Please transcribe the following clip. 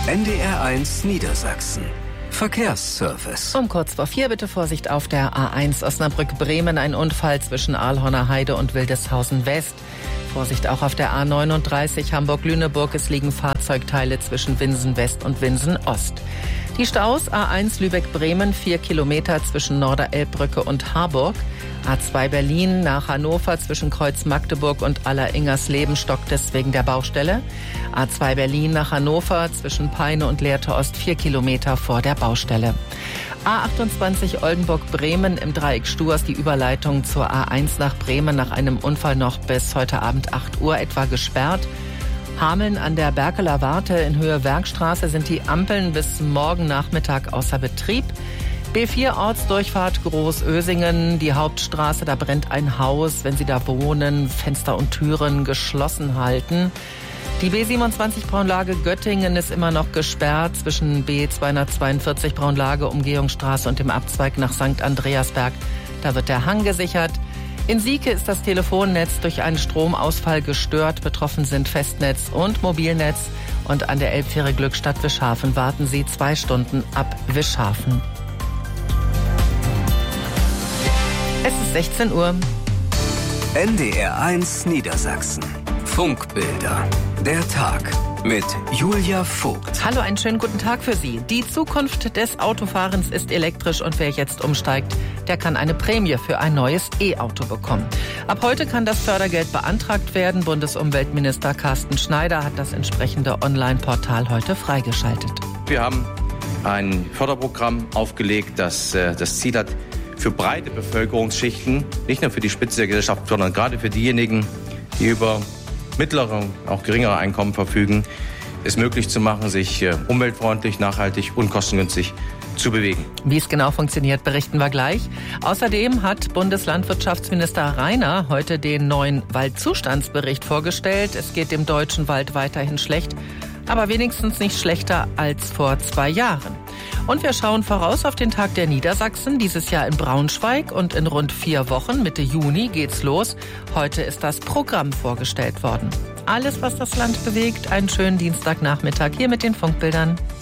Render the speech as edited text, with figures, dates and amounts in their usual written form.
NDR1 Niedersachsen. Verkehrsservice. Um kurz vor 4 bitte Vorsicht auf der A1 Osnabrück-Bremen. Ein Unfall zwischen Ahlhorner Heide und Wildeshausen West. Vorsicht auch auf der A39 Hamburg-Lüneburg. Es liegen Fahrzeugteile zwischen Winsen West und Winsen Ost. Die Staus A1 Lübeck-Bremen 4 Kilometer zwischen Norderelbbrücke und Harburg. A2 Berlin nach Hannover zwischen Kreuz Magdeburg und Aller-Ingersleben stockt es wegen der Baustelle. A2 Berlin nach Hannover zwischen Peine und Lehrte Ost 4 Kilometer vor der Baustelle. A28 Oldenburg-Bremen im Dreieck Stuers die Überleitung zur A1 nach Bremen nach einem Unfall noch bis heute Abend 8 Uhr etwa gesperrt. Hameln an der Berkeler Warte in Höhe Werkstraße sind die Ampeln bis morgen Nachmittag außer Betrieb. B4 Ortsdurchfahrt Großösingen, die Hauptstraße, da brennt ein Haus. Wenn Sie da wohnen, Fenster und Türen geschlossen halten. Die B27 Braunlage Göttingen ist immer noch gesperrt zwischen B242 Braunlage Umgehungsstraße und dem Abzweig nach St. Andreasberg. Da wird der Hang gesichert. In Sieke ist das Telefonnetz durch einen Stromausfall gestört. Betroffen sind Festnetz und Mobilnetz. Und an der Elbfähre Glückstadt-Wischhafen warten Sie 2 Stunden ab Wischhafen. Es ist 16 Uhr. NDR1 Niedersachsen. Funkbilder. Der Tag mit Julia Vogt. Hallo, einen schönen guten Tag für Sie. Die Zukunft des Autofahrens ist elektrisch und wer jetzt umsteigt, der kann eine Prämie für ein neues E-Auto bekommen. Ab heute kann das Fördergeld beantragt werden. Bundesumweltminister Carsten Schneider hat das entsprechende Online-Portal heute freigeschaltet. Wir haben ein Förderprogramm aufgelegt, das das Ziel hat, für breite Bevölkerungsschichten, nicht nur für die Spitze der Gesellschaft, sondern gerade für diejenigen, die über mittlere, auch geringere Einkommen verfügen, es möglich zu machen, sich umweltfreundlich, nachhaltig und kostengünstig zu bewegen. Wie es genau funktioniert, berichten wir gleich. Außerdem hat Bundeslandwirtschaftsminister Rainer heute den neuen Waldzustandsbericht vorgestellt. Es geht dem deutschen Wald weiterhin schlecht, aber wenigstens nicht schlechter als vor 2 Jahren. Und wir schauen voraus auf den Tag der Niedersachsen, dieses Jahr in Braunschweig, und in rund 4 Wochen, Mitte Juni, geht's los. Heute ist das Programm vorgestellt worden. Alles, was das Land bewegt, einen schönen Dienstagnachmittag hier mit den Funkbildern.